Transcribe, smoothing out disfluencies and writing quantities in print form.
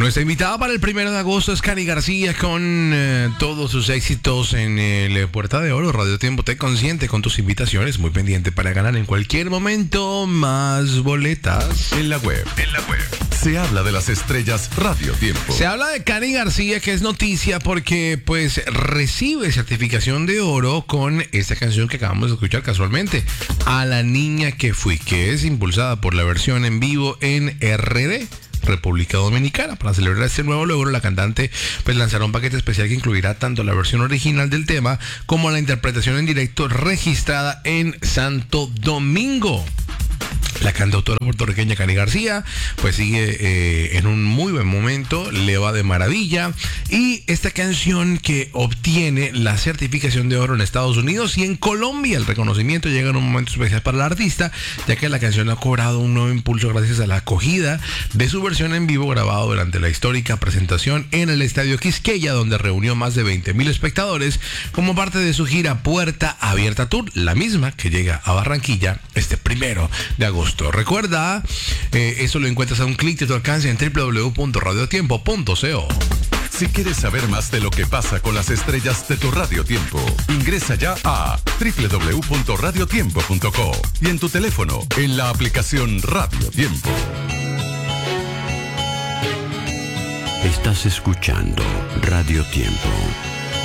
Nuestra invitada para el 1 de agosto es Cani García con todos sus éxitos en el Puerta de Oro. Radio Tiempo te consiente con tus invitaciones. Muy pendiente para ganar en cualquier momento más boletas. En la web. Se habla de las estrellas Radio Tiempo. Se habla de Cani García, que es noticia porque pues recibe certificación de oro con esta canción que acabamos de escuchar casualmente, A la niña que fui, que es impulsada por la versión en vivo en RD, República Dominicana. Para celebrar este nuevo logro, la cantante pues lanzará un paquete especial que incluirá tanto la versión original del tema como la interpretación en directo registrada en Santo Domingo. La cantautora puertorriqueña Cani García pues sigue en un muy buen momento, le va de maravilla, y esta canción que obtiene la certificación de oro en Estados Unidos y en Colombia. El reconocimiento llega en un momento especial para la artista, ya que la canción ha cobrado un nuevo impulso gracias a la acogida de su versión en vivo grabado durante la histórica presentación en el Estadio Quisqueya, donde reunió más de 20,000 espectadores como parte de su gira Puerta Abierta Tour, la misma que llega a Barranquilla este 1 de agosto. Recuerda, eso lo encuentras a un clic de tu alcance en www.radiotiempo.co. Si quieres saber más de lo que pasa con las estrellas de tu Radio Tiempo, ingresa ya a www.radiotiempo.co y en tu teléfono, en la aplicación Radio Tiempo. Estás escuchando Radio Tiempo.